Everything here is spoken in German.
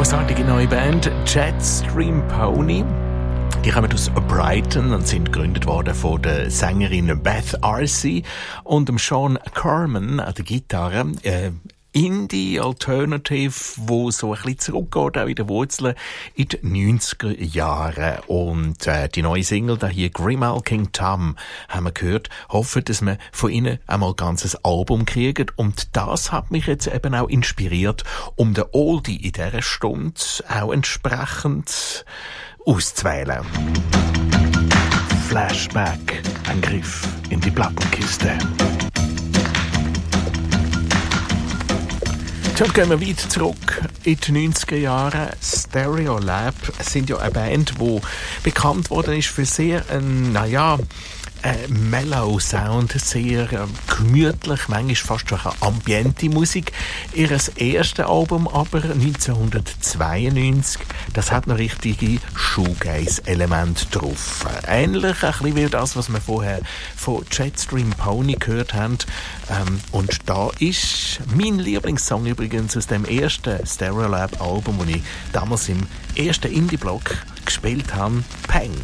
großartige neue Band Jetstream Pony. Die kommen aus Brighton und sind gegründet worden von der Sängerin Beth Arcey und dem Sean Carman an der Gitarre. Indie Alternative, wo so ein bisschen zurückgeht, auch in den Wurzeln in die 90er Jahre. Und die neue Single, da hier Grimal King Tom, haben wir gehört. Hoffen, dass wir von ihnen einmal ein ganzes Album kriegen. Und das hat mich jetzt eben auch inspiriert, um den Oldie in dieser Stunde auch entsprechend auszuwählen. Flashback, ein Griff in die Plattenkiste. Dann gehen wir weit zurück in die 90er Jahre. Stereolab sind ja eine Band, die bekannt worden ist für sehr mellow Sound, sehr gemütlich, manchmal fast schon eine ambiente Musik. Ihr erstes Album aber 1992, das hat noch richtige Shoegaze-Elemente drauf. Ähnlich ein bisschen wie das, was wir vorher von Jetstream Pony gehört haben. Und da ist mein Lieblingssong übrigens aus dem ersten Stereolab-Album, das ich damals im ersten Indie-Block gespielt habe, Peng.